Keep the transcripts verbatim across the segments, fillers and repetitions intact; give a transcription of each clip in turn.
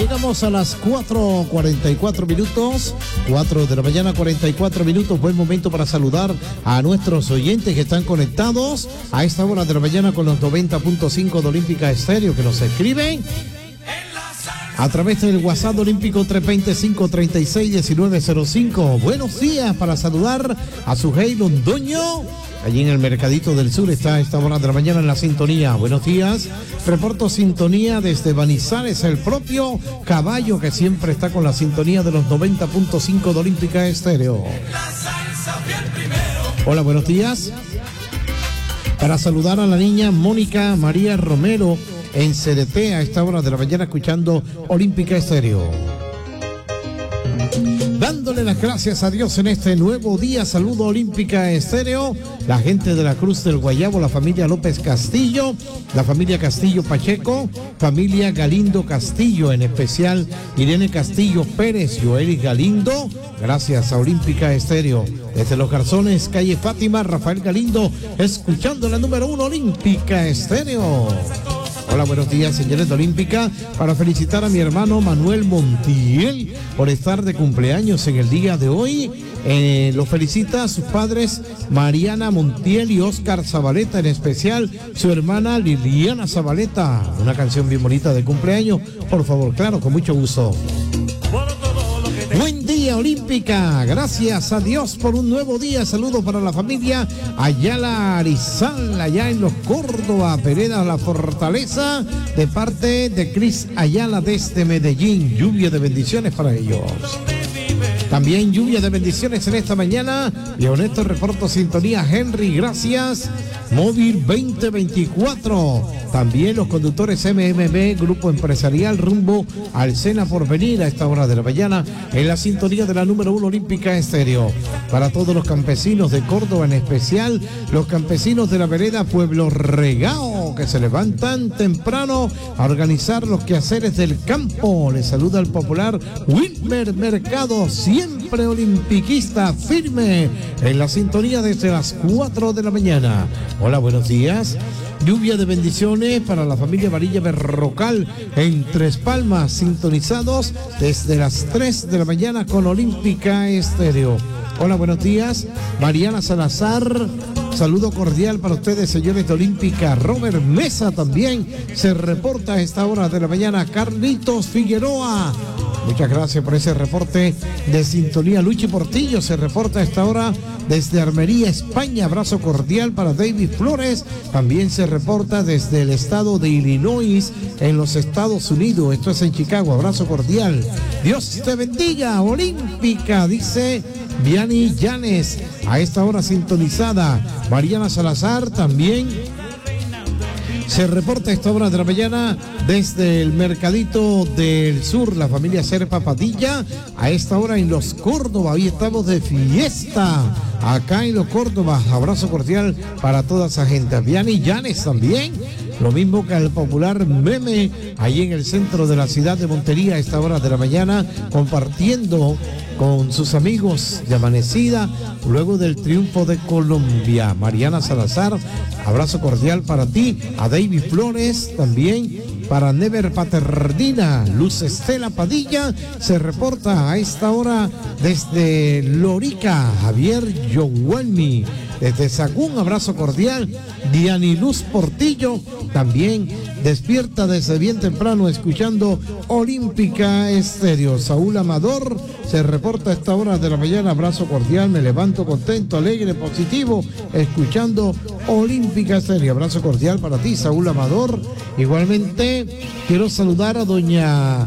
Llegamos a las cuatro cuarenta y cuatro minutos, cuatro de la mañana, cuarenta y cuatro minutos. Buen momento para saludar a nuestros oyentes que están conectados a esta hora de la mañana con los noventa punto cinco de Olímpica Estéreo, que nos escriben a través del WhatsApp olímpico tres dos cero, cinco tres seis, uno nueve cero cinco. Buenos días para saludar a Sujei Londoño. Allí en el Mercadito del Sur está a esta hora de la mañana en la sintonía. Buenos días. Reporto sintonía desde Manizales, el propio Caballo que siempre está con la sintonía de los noventa punto cinco de Olímpica Estéreo. Hola, buenos días. Para saludar a la niña Mónica María Romero en C D T a esta hora de la mañana escuchando Olímpica Estéreo. Dándole las gracias a Dios en este nuevo día. Saludo Olímpica Estéreo, la gente de la Cruz del Guayabo, la familia López Castillo, la familia Castillo Pacheco, familia Galindo Castillo, en especial Irene Castillo Pérez, Joel Galindo. Gracias a Olímpica Estéreo. Desde Los Garzones, calle Fátima, Rafael Galindo, escuchando la número uno Olímpica Estéreo. Hola, buenos días, señores de Olímpica. Para felicitar a mi hermano Manuel Montiel por estar de cumpleaños en el día de hoy. Eh, lo felicita a sus padres Mariana Montiel y Oscar Zabaleta, en especial su hermana Liliana Zabaleta. Una canción bien bonita de cumpleaños, por favor, claro, con mucho gusto. Buen día, Olímpica. Gracias a Dios por un nuevo día. Saludos para la familia Ayala Arizal, allá en Los Córdoba, Pereda La Fortaleza, de parte de Cris Ayala desde Medellín. Lluvia de bendiciones para ellos. También lluvia de bendiciones en esta mañana. Y honesto reporto sintonía Henry, gracias. Móvil veinte veinticuatro. También los conductores M M B, Grupo Empresarial, rumbo al Sena Porvenir a esta hora de la mañana en la sintonía de la número uno Olímpica Estéreo. Para todos los campesinos de Córdoba, en especial los campesinos de la vereda Pueblo Regao, que se levantan temprano a organizar los quehaceres del campo. Les saluda el popular Wilmer Mercado, siempre olimpiquista, firme en la sintonía desde las cuatro de la mañana. Hola, buenos días. Lluvia de bendiciones para la familia Varilla Berrocal en Tres Palmas, sintonizados desde las tres de la mañana con Olímpica Estéreo. Hola, buenos días. Mariana Salazar, saludo cordial para ustedes, señores de Olímpica. Robert Mesa también se reporta a esta hora de la mañana. Carlitos Figueroa, muchas gracias por ese reporte de sintonía. Luchi Portillo se reporta a esta hora desde Armería, España. Abrazo cordial para David Flores. También se reporta desde el estado de Illinois, en los Estados Unidos. Esto es en Chicago. Abrazo cordial. Dios te bendiga, Olímpica, dice Vianney Llanes, a esta hora sintonizada. Mariana Salazar también se reporta a esta hora de la mañana desde el Mercadito del Sur, la familia Serpa Padilla, a esta hora en Los Córdoba. Hoy estamos de fiesta acá en Los Córdoba. Abrazo cordial para toda esa gente. Vianney Llanes también, lo mismo que el popular Meme, ahí en el centro de la ciudad de Montería, a esta hora de la mañana, compartiendo con sus amigos de amanecida luego del triunfo de Colombia. Mariana Salazar, abrazo cordial para ti. A David Flores también, para Never Paternina. Luz Estela Padilla se reporta a esta hora desde Lorica. Javier Yowelmi desde Sagún, abrazo cordial. Diani Luz Portillo también despierta desde bien temprano escuchando Olímpica Estéreo. Saúl Amador se reporta a esta hora de la mañana, abrazo cordial. Me levanto contento, alegre, positivo, escuchando Olímpica Estéreo. Abrazo cordial para ti, Saúl Amador. Igualmente quiero saludar a doña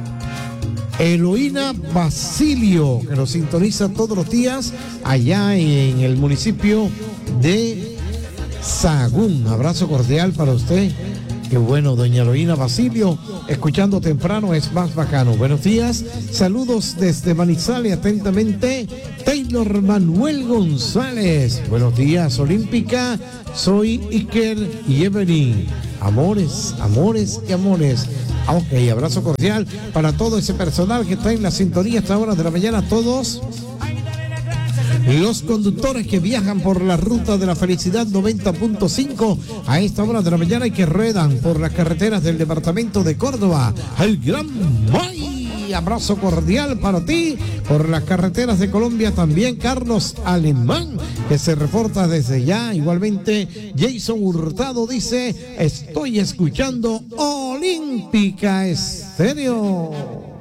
Eloína Basilio, que nos sintoniza todos los días allá en el municipio de Sagún. Abrazo cordial para usted. Qué bueno, doña Eloína Basilio, escuchando temprano es más bacano. Buenos días, saludos desde Manizales, atentamente, Taylor Manuel González. Buenos días, Olímpica, soy Iker y Evelyn. Amores, amores y amores. Ok, abrazo cordial para todo ese personal que está en la sintonía a esta hora de la mañana. Todos Los conductores que viajan por la ruta de la felicidad noventa punto cinco a esta hora de la mañana y que ruedan por las carreteras del departamento de Córdoba. El Gran May, abrazo cordial para ti. Por las carreteras de Colombia también Carlos Alemán, que se reporta desde ya. Igualmente Jason Hurtado dice: estoy escuchando Olímpica Estéreo.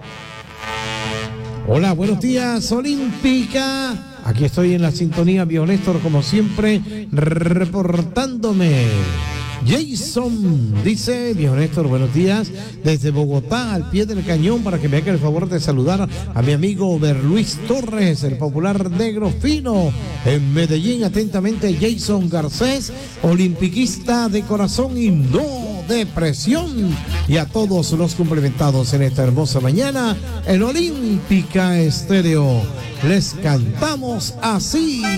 Hola, buenos días, Olímpica. Aquí estoy en la sintonía, Viejo Néstor, como siempre, reportándome. Jason dice: Viejo Néstor, buenos días, desde Bogotá, al pie del cañón, para que me haga el favor de saludar a mi amigo Berluis Torres, el popular negro fino, en Medellín. Atentamente, Jason Garcés, olimpiquista de corazón y no de presión. Y a todos los complementados en esta hermosa mañana en Olímpica Estéreo, les cantamos así.